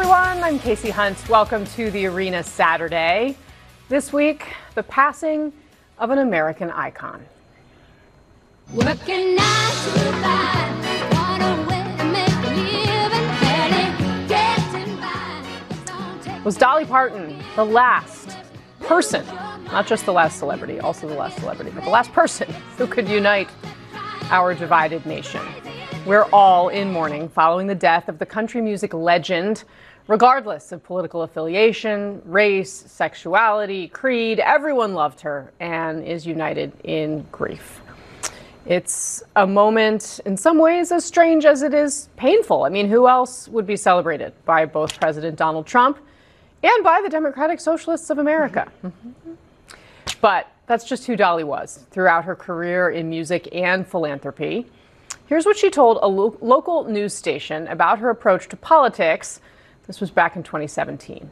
everyone. I'm Casey Hunt. Welcome to the Arena Saturday. This week, the passing of an American icon. Working 9 to 5, what a way to make a living, barely getting by. Was Dolly Parton the last person, not just the last celebrity, also the last celebrity, but the last person who could unite our divided nation? We're all in mourning following the death of the country music legend. Regardless of political affiliation, race, sexuality, creed, everyone loved her and is united in grief. It's a moment in some ways as strange as it is painful. I mean, who else would be celebrated by both President Donald Trump and by the Democratic Socialists of America? But that's just who Dolly was throughout her career in music and philanthropy. Here's what she told a local news station about her approach to politics. This was back in 2017.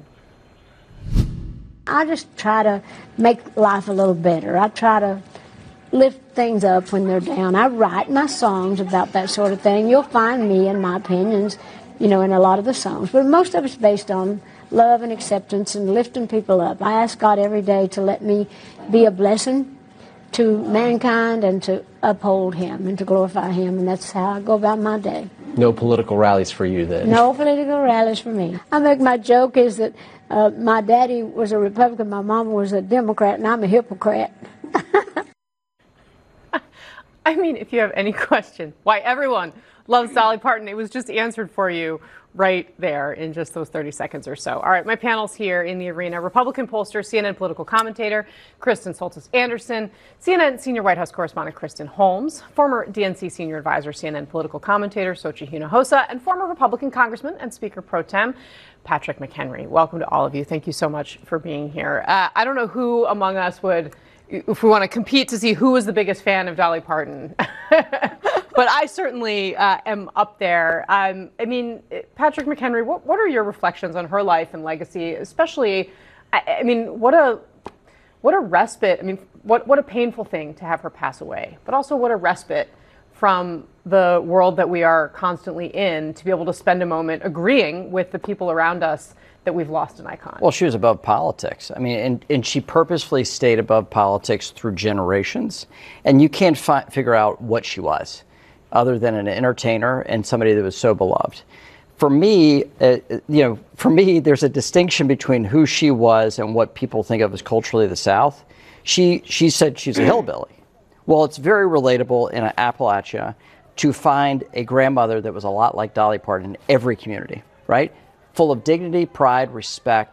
I just try to make life a little better. I try to lift things up when they're down. I write my songs about that sort of thing. You'll find me and my opinions, in a lot of the songs. But most of it's based on love and acceptance and lifting people up. I ask God every day to let me be a blessing to mankind and to uphold him and to glorify him, and that's how I go about my day. No political rallies for you then? No political rallies for me. I think my joke is that my daddy was a Republican, my mama was a Democrat, and I'm a hypocrite. I mean, if you have any question why everyone loves Dolly Parton, it was just answered for you right there in just those 30 seconds or so. All right, my panel's here in the arena. Republican pollster, CNN political commentator, Kristen Soltis Anderson, CNN senior White House correspondent, Kristen Holmes, former DNC senior advisor, CNN political commentator, Xochitl Hinojosa, and former Republican congressman and speaker pro tem, Patrick McHenry. Welcome to all of you. Thank you so much for being here. I don't know who among us would, if we want to compete to see who is the biggest fan of Dolly Parton. But I certainly am up there. I mean, Patrick McHenry, what are your reflections on her life and legacy? Especially, I mean, what a respite. I mean, what a painful thing to have her pass away. But also what a respite from the world that we are constantly in to be able to spend a moment agreeing with the people around us that we've lost an icon. Well, she was above politics. I mean, and she purposefully stayed above politics through generations. And you can't figure out what she was other than an entertainer and somebody that was so beloved. For me, there's a distinction between who she was and what people think of as culturally the South. She said she's a hillbilly. Well, it's very relatable in Appalachia to find a grandmother that was a lot like Dolly Parton in every community, right? Full of dignity, pride, respect,